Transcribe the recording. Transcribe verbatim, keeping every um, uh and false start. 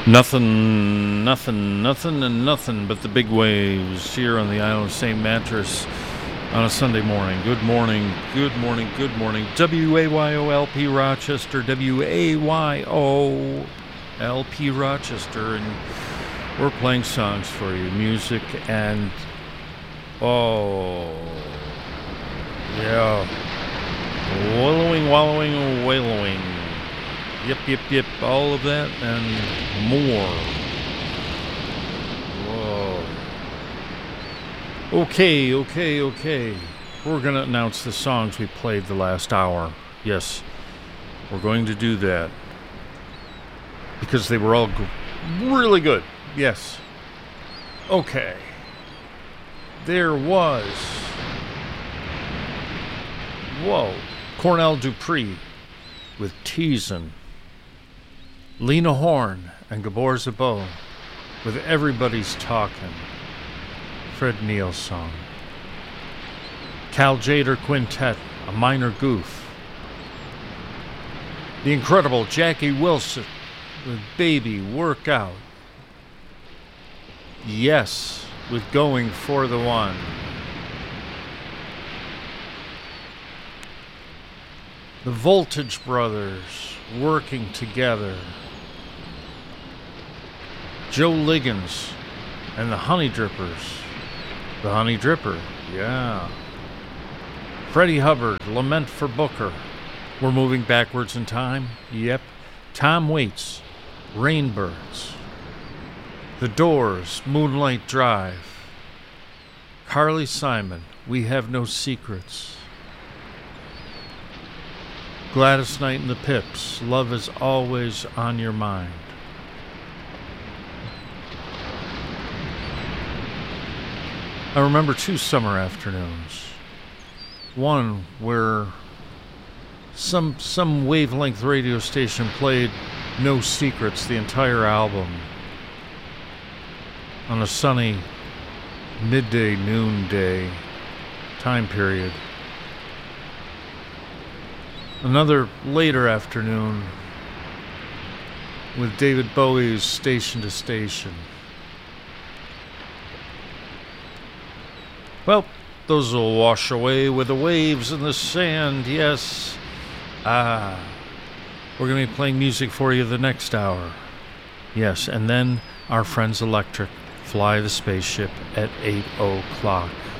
Nothing, nothing, nothing, and nothing but the big waves here on the island of Saint Mattress on a Sunday morning. Good morning, good morning, good morning. W A Y O L P Rochester, W A Y O L P Rochester, and we're playing songs for you, music, and oh, yeah, wallowing, wallowing, wallowing. Yep, yep, yep, all of that and more. Whoa. Okay, okay, okay. We're going to announce the songs we played the last hour. Yes, we're going to do that. Because they were all g- really good. Yes. Okay. There was... Whoa. Cornell Dupree with Teasin'. Lena Horne and Gabor Szabo with Everybody's Talking, Fred Neil song. Cal Tjader Quintet, A Minor Goof. The incredible Jackie Wilson with Baby Work Out. Yes, with Going for the One. The Voltage Brothers, Working Together. Joe Liggins and the Honey Drippers. The Honey Dripper, yeah. Freddie Hubbard, Lament for Booker. We're moving backwards in time, yep. Tom Waits, Rainbirds. The Doors, Moonlight Drive. Carly Simon, We Have No Secrets. Gladys Knight and the Pips, Love Is Always on Your Mind. I remember two summer afternoons. One where some some wavelength radio station played No Secrets, the entire album, on a sunny midday, noonday time period. Another later afternoon with David Bowie's Station to Station. Well, those will wash away with the waves and the sand, yes. Ah, we're going to be playing music for you the next hour. Yes, and then our friends Electric fly the spaceship at eight o'clock.